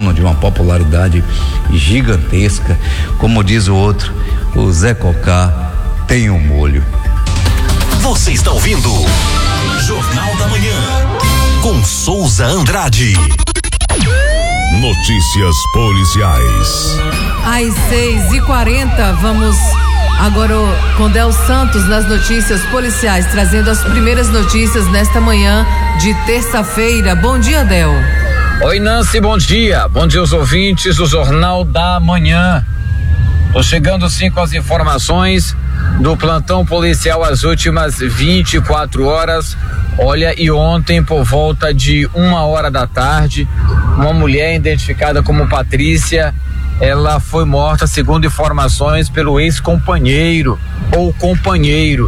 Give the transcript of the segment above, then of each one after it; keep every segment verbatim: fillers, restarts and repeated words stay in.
dono de uma popularidade gigantesca. Como diz o outro, o Zé Cocá tem um molho. Você está ouvindo Jornal da Manhã com Souza Andrade. Notícias policiais. Às seis e quarenta, vamos agora com Del Santos nas notícias policiais, trazendo as primeiras notícias nesta manhã de terça-feira. Bom dia, Del. Oi, Nancy, bom dia. Bom dia aos ouvintes do Jornal da Manhã. Tô chegando sim com as informações do plantão policial às últimas vinte e quatro horas. Olha, e ontem por volta de uma hora da tarde, uma mulher identificada como Patrícia, ela foi morta, segundo informações, pelo ex-companheiro ou companheiro.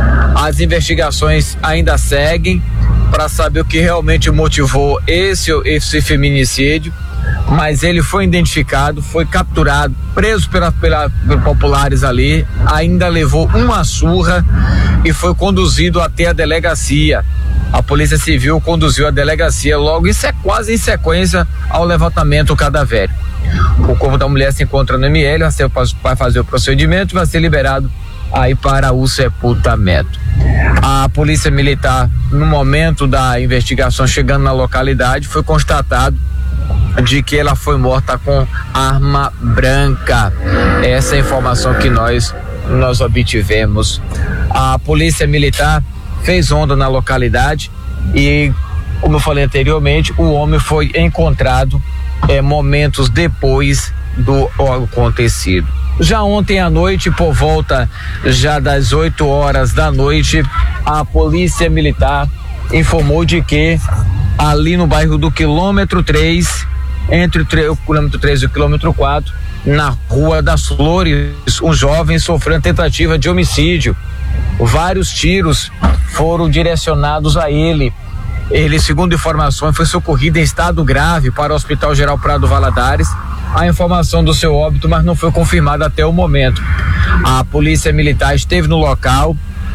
As investigações ainda seguem para saber o que realmente motivou esse, esse feminicídio, mas ele foi identificado, foi capturado, preso pela, pela, pelos populares ali, ainda levou uma surra e foi conduzido até a delegacia. A Polícia Civil conduziu a delegacia logo em quase em sequência ao levantamento cadavérico. O corpo da mulher se encontra no M L, vai fazer o procedimento e vai ser liberado aí para o sepultamento. A Polícia Militar, no momento da investigação, chegando na localidade, foi constatado de que ela foi morta com arma branca. Essa é a informação que nós nós obtivemos. A Polícia Militar fez ronda na localidade e, como eu falei anteriormente, o homem foi encontrado é, momentos depois do acontecido. Já ontem à noite, por volta já das oito horas da noite, a Polícia Militar informou de que ali no bairro do quilômetro três, entre o quilômetro três e o quilômetro quatro, na Rua das Flores, um jovem sofreu tentativa de homicídio. Vários tiros foram direcionados a ele. Ele, segundo informações, foi socorrido em estado grave para o Hospital Geral Prado Valadares. A informação do seu óbito, mas não foi confirmada até o momento. A Polícia Militar esteve no local,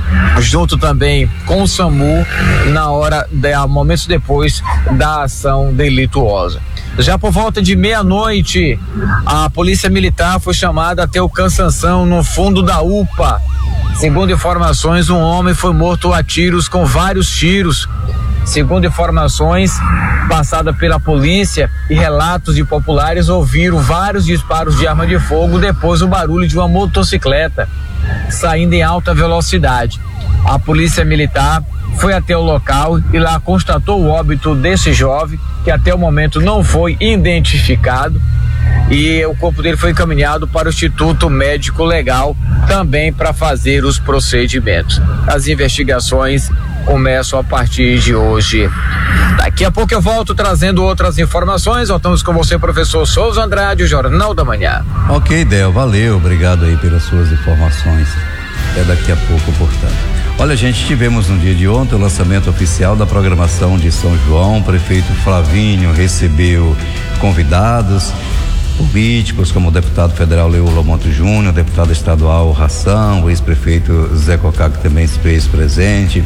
junto também com o SAMU, na hora, de, momentos depois da ação delituosa. Já por volta de meia-noite, a Polícia Militar foi chamada até o Cansanção, no fundo da U P A. Segundo informações, um homem foi morto a tiros, com vários tiros. Segundo informações passadas pela polícia e relatos de populares, ouviram vários disparos de arma de fogo, depois o barulho de uma motocicleta saindo em alta velocidade. A Polícia Militar foi até o local e lá constatou o óbito desse jovem, que até o momento não foi identificado, e o corpo dele foi encaminhado para o Instituto Médico Legal também para fazer os procedimentos. As investigações começam a partir de hoje. Daqui a pouco eu volto trazendo outras informações. Voltamos com você, professor Souza Andrade, o Jornal da Manhã. Ok, Del, valeu, obrigado aí pelas suas informações. É daqui a pouco, portanto. Olha, gente, tivemos no dia de ontem o lançamento oficial da programação de São João. O prefeito Flavinho recebeu convidados políticos como o deputado federal Leo Lomonto Júnior, o deputado estadual Ração, o ex-prefeito Zé Cocá, que também se fez presente,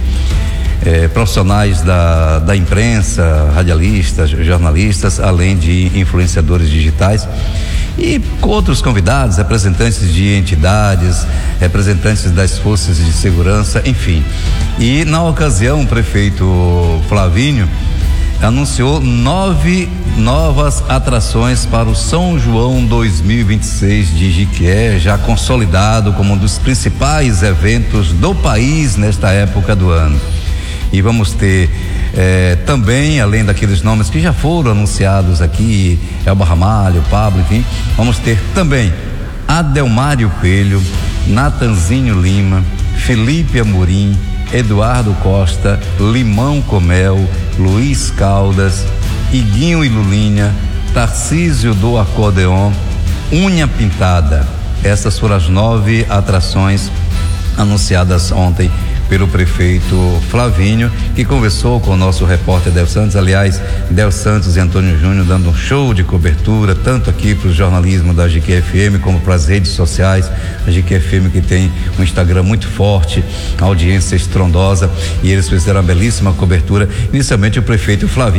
eh, profissionais da, da imprensa, radialistas, jornalistas, além de influenciadores digitais e outros convidados, representantes de entidades, representantes das forças de segurança, enfim. E na ocasião o prefeito Flavinho anunciou nove novas atrações para o São João dois mil e vinte e seis de Jiquié, já consolidado como um dos principais eventos do país nesta época do ano. E vamos ter eh, também, além daqueles nomes que já foram anunciados aqui, Elba Ramalho, Pablo, enfim, vamos ter também Adelmário Coelho, Natanzinho Lima, Felipe Amorim, Eduardo Costa, Limão Comel, Luiz Caldas, Iguinho e Lulinha, Tarcísio do Acordeon, Unha Pintada. Essas foram as nove atrações anunciadas ontem pelo prefeito Flavinho, que conversou com o nosso repórter Del Santos. Aliás, Del Santos e Antônio Júnior dando um show de cobertura, tanto aqui para o jornalismo da G Q F M como para as redes sociais. A G Q F M, que tem um Instagram muito forte, audiência estrondosa, e eles fizeram uma belíssima cobertura. Inicialmente o prefeito Flavinho